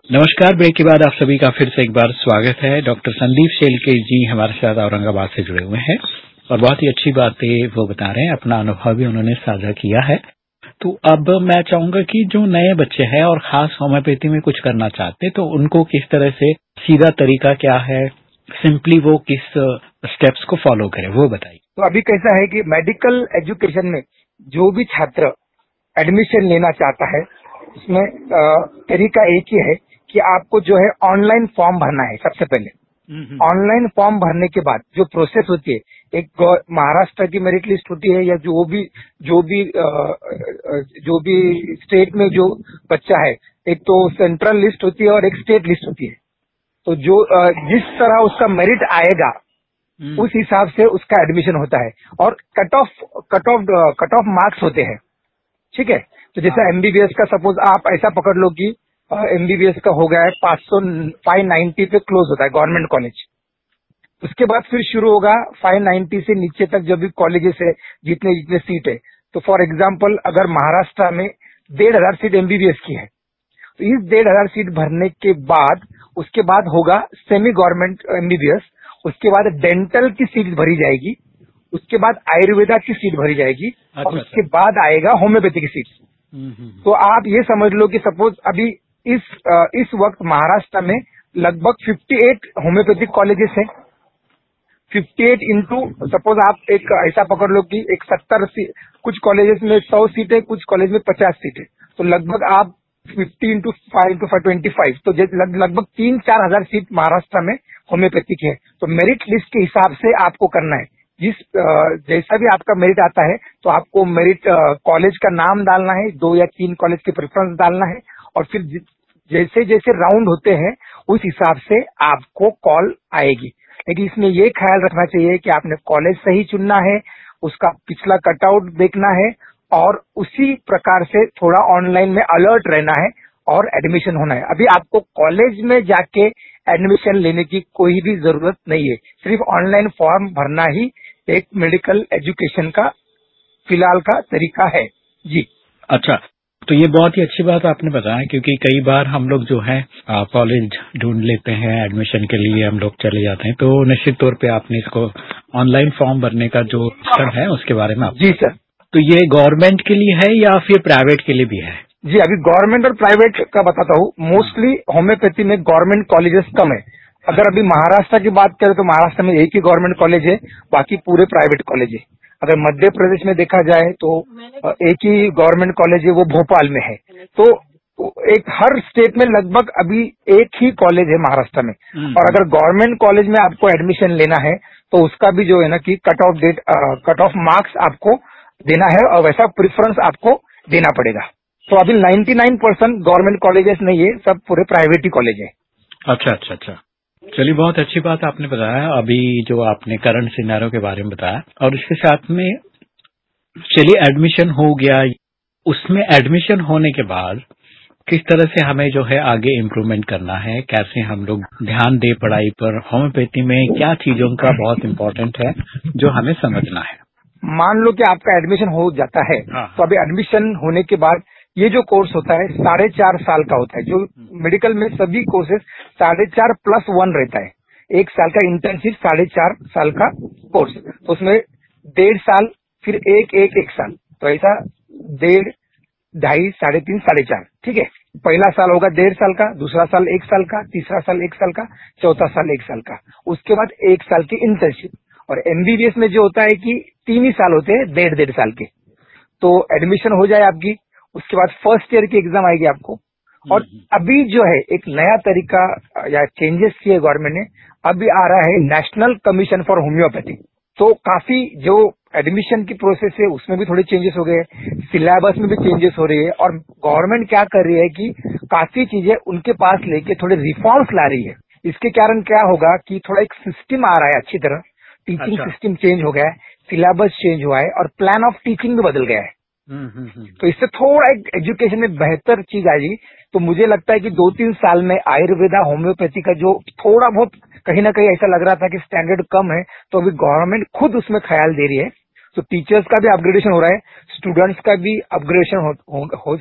नमस्कार। ब्रेक के बाद आप सभी का फिर से एक बार स्वागत है। डॉक्टर संदीप शेलके जी हमारे साथ औरंगाबाद से जुड़े हुए हैं और बहुत ही अच्छी बातें वो बता रहे हैं, अपना अनुभव भी उन्होंने साझा किया है। तो अब मैं चाहूंगा कि जो नए बच्चे हैं और खास होम्योपैथी में कुछ करना चाहते हैं तो उनको किस तरह से, सीधा तरीका क्या है, सिंपली वो किस स्टेप्स को फॉलो करें, वो बताइए। तो अभी कैसा है कि मेडिकल एजुकेशन में जो भी छात्र एडमिशन लेना चाहता है उसमें तरीका एक ही है कि आपको जो है ऑनलाइन फॉर्म भरना है। सबसे पहले ऑनलाइन फॉर्म भरने के बाद जो प्रोसेस होती है, एक महाराष्ट्र की मेरिट लिस्ट होती है या जो भी स्टेट में जो बच्चा है, एक तो सेंट्रल लिस्ट होती है और एक स्टेट लिस्ट होती है। तो जो जिस तरह उसका मेरिट आएगा उस हिसाब से उसका एडमिशन होता है और कट ऑफ मार्क्स होते हैं। ठीक है। तो जैसे एमबीबीएस का सपोज आप ऐसा पकड़ लो कि एमबीबीएस का हो गया है 590 पे क्लोज होता है गवर्नमेंट कॉलेज। उसके बाद फिर शुरू होगा 590 से नीचे तक जो भी कॉलेजेस है, जितने जितने सीट है। तो फॉर एग्जाम्पल अगर महाराष्ट्र में 1,500 सीट एमबीबीएस की है तो इस 1,500 सीट भरने के बाद उसके बाद होगा सेमी गवर्नमेंट एमबीबीएस। उसके बाद डेंटल की सीट भरी जाएगी, उसके बाद आयुर्वेदा की सीट भरी जाएगी और उसके बाद आएगा होम्योपैथी की सीट। तो आप ये समझ लो कि सपोज अभी इस वक्त महाराष्ट्र में लगभग 58 होम्योपैथिक कॉलेजेस हैं। 58 इंटू सपोज आप एक ऐसा पकड़ लो कि एक 70 कुछ कॉलेजेस में 100 सीट है, कुछ कॉलेज में 50 सीट है। तो लगभग आप 50 इंटू 5 इंटू 25 तो लगभग 3-4 हजार सीट महाराष्ट्र में होम्योपैथिक है। तो मेरिट लिस्ट के हिसाब से आपको करना है। जैसा भी आपका मेरिट आता है तो आपको मेरिट कॉलेज का नाम डालना है, 2 या 3 कॉलेज के प्रेफरेंस डालना है और फिर जैसे जैसे राउंड होते हैं उस हिसाब से आपको कॉल आएगी। लेकिन इसमें ये ख्याल रखना चाहिए कि आपने कॉलेज सही चुनना है, उसका पिछला कटआउट देखना है और उसी प्रकार से थोड़ा ऑनलाइन में अलर्ट रहना है और एडमिशन होना है। अभी आपको कॉलेज में जाके एडमिशन लेने की कोई भी जरूरत नहीं है, सिर्फ ऑनलाइन फॉर्म भरना ही एक मेडिकल एजुकेशन का फिलहाल का तरीका है जी। अच्छा, तो ये बहुत ही अच्छी बात आपने बताया, क्योंकि कई बार हम लोग जो है कॉलेज ढूंढ लेते हैं, एडमिशन के लिए हम लोग चले जाते हैं। तो निश्चित तौर पे आपने इसको ऑनलाइन फॉर्म भरने का जो सिस्टम है उसके बारे में जी सर। तो ये गवर्नमेंट के लिए है या फिर प्राइवेट के लिए भी है? जी, अभी गवर्नमेंट और प्राइवेट का बताता हूँ। मोस्टली होम्योपैथी में गवर्नमेंट कॉलेजेस कम है। अगर अभी महाराष्ट्र की बात करें तो महाराष्ट्र में एक ही गवर्नमेंट कॉलेज है, बाकी पूरे प्राइवेट कॉलेज है। अगर मध्य प्रदेश में देखा जाए तो एक ही गवर्नमेंट कॉलेज है, वो भोपाल में है। तो एक हर स्टेट में लगभग अभी एक ही कॉलेज है महाराष्ट्र में। और अगर गवर्नमेंट कॉलेज में आपको एडमिशन लेना है तो उसका भी जो है ना कि कट ऑफ मार्क्स आपको देना है और वैसा प्रेफरेंस आपको देना पड़ेगा। तो अभी 99% गवर्नमेंट कॉलेजेस नहीं है, सब पूरे प्राइवेट ही कॉलेज है। अच्छा। चलिए, बहुत अच्छी बात आपने बताया। अभी जो आपने करंट सिनेरियो के बारे में बताया और इसके साथ में चलिए एडमिशन हो गया, उसमें एडमिशन होने के बाद किस तरह से हमें जो है आगे इम्प्रूवमेंट करना है, कैसे हम लोग ध्यान दे पढ़ाई पर, होम्योपैथी में क्या चीजों का बहुत इम्पोर्टेंट है जो हमें समझना है। मान लो कि आपका एडमिशन हो जाता है तो अभी एडमिशन होने के बाद ये जो कोर्स होता है 4.5 साल का होता है। जो मेडिकल में सभी कोर्सेज 4.5+1 रहता है। 1 साल का इंटर्नशिप, 4.5 साल का कोर्स। तो उसमें 1.5 साल, फिर एक साल, तो ऐसा 1.5, 2.5, 3.5, 4.5। ठीक है। पहला साल होगा 1.5 साल का, दूसरा साल 1 साल का, तीसरा साल 1 साल का, चौथा साल 1 साल का, उसके बाद 1 साल की इंटर्नशिप। और एमबीबीएस में जो होता है कि 3 ही साल होते हैं, 1.5 साल के। तो एडमिशन हो जाए आपकी, उसके बाद फर्स्ट ईयर की एग्जाम आएगी आपको। और अभी जो है एक नया तरीका या चेंजेस किए गवर्नमेंट ने, अभी आ रहा है नेशनल कमीशन फॉर होम्योपैथी। तो काफी जो एडमिशन की प्रोसेस है उसमें भी थोड़े चेंजेस हो गए, सिलेबस में भी चेंजेस हो रही है और गवर्नमेंट क्या कर रही है कि काफी चीजें उनके पास लेके थोड़े रिफॉर्म्स ला रही है। इसके कारण क्या होगा कि थोड़ा एक सिस्टम आ रहा है अच्छी तरह, टीचिंग सिस्टम चेंज हो गया है, सिलेबस चेंज हुआ है और प्लान ऑफ टीचिंग भी बदल गया है। तो इससे थोड़ा एक एजुकेशन में बेहतर चीज आएगी। तो मुझे लगता है कि 2-3 साल में आयुर्वेदा होम्योपैथी का जो थोड़ा बहुत कहीं ना कहीं ऐसा लग रहा था कि स्टैंडर्ड कम है, तो अभी गवर्नमेंट खुद उसमें ख्याल दे रही है। तो टीचर्स का भी अपग्रेडेशन हो रहा है, स्टूडेंट्स का भी अपग्रेडेशन हो